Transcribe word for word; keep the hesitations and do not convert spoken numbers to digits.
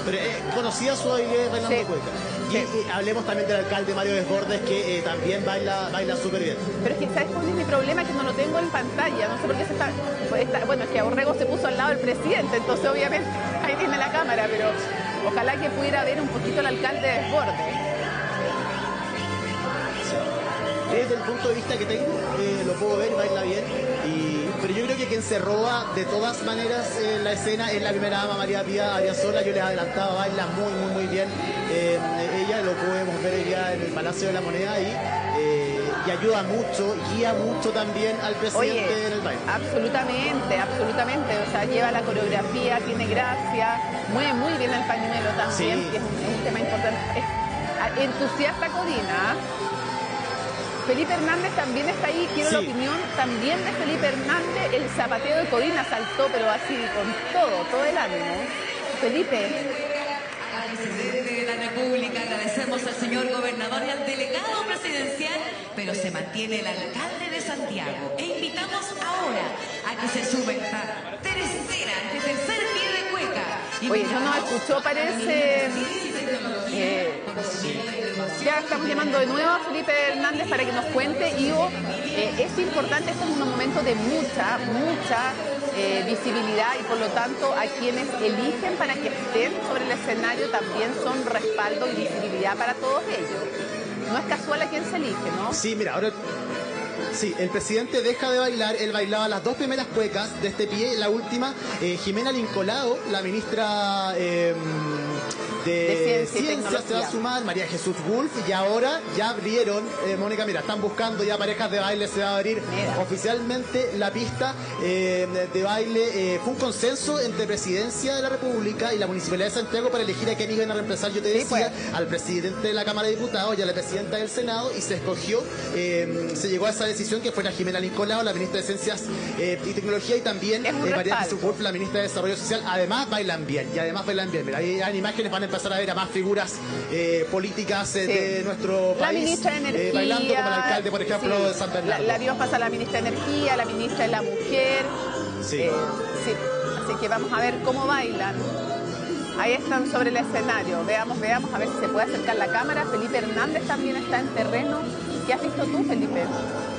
Pero eh, conocía su habilidad bailando Sí. cueca. Y, Sí. y hablemos también del alcalde Mario Desbordes, que eh, también baila baila súper bien. Pero es que, ¿sabes cuál es mi problema? Que no lo tengo en pantalla. No sé por qué se está, pues está... Bueno, es que Orrego se puso al lado del presidente, entonces obviamente ahí tiene la cámara, pero ojalá que pudiera ver un poquito el alcalde Desbordes. Desde el punto de vista que tengo, eh, lo puedo ver, baila bien. Y, pero yo creo que quien se roba de todas maneras eh, la escena es la primera dama María Pía Ariazola. Yo les adelantaba, baila muy, muy, muy bien. Eh, ella lo podemos ver ya en el Palacio de la Moneda y, eh, y ayuda mucho, guía mucho también al presidente Oye, en el baile. absolutamente, absolutamente. O sea, lleva la coreografía, tiene gracia, mueve muy bien el pañuelo también, Sí. que es un, es un tema importante. Es entusiasta Codina. Felipe Hernández también está ahí, quiero Sí. la opinión también de Felipe Hernández. El zapateo de Codina saltó, pero así con todo, todo el ánimo. Felipe. Al presidente de la República, agradecemos al señor gobernador y al delegado presidencial, pero se mantiene el alcalde de Santiago. E invitamos ahora a que se sume esta tercera, este tercer pie de cueca. Oye, no nos escuchó, parece. Eh, ya estamos llamando de nuevo a Felipe Hernández para que nos cuente. Ivo, eh, es importante, este es un momento de mucha, mucha eh, visibilidad y por lo tanto a quienes eligen para que estén sobre el escenario también son respaldo y visibilidad para todos ellos. No es casual a quien se elige, ¿no? Sí, mira, ahora... Sí, el presidente deja de bailar, él bailaba las dos primeras cuecas de este pie, la última, eh, Jimena Lincolao, la ministra eh, de, De Ciencia y Ciencia, se va Tecnología. a sumar, María Jesús Wolf, y ahora ya abrieron, eh, Mónica, mira, están buscando ya parejas de baile, se va a abrir Mira. oficialmente la pista eh, de baile. Eh, fue un consenso entre Presidencia de la República y la Municipalidad de Santiago para elegir a quién iban a reemplazar, yo te Sí, decía, pues. al presidente de la Cámara de Diputados y a la presidenta del Senado, y se escogió, eh, se llegó a esa decisión que fue la Jimena Lincolao, la ministra de Ciencias eh, y Tecnología, y también Es un eh, María respaldo. Jesús Wolf, la ministra de Desarrollo Social. Además bailan bien, y además bailan bien. Mira, ahí hay imágenes, van a empezar a ver a más figuras eh, políticas eh, Sí. de nuestro La país ministra de Energía. eh, bailando, como el alcalde, por ejemplo, sí. de San Bernardo. La, la vimos pasar la ministra de Energía, la ministra de la Mujer. Sí. Eh, sí. Así que vamos a ver cómo bailan. Ahí están sobre el escenario. Veamos, veamos, a ver si se puede acercar la cámara. Felipe Hernández también está en terreno. ¿Qué has visto tú, Felipe?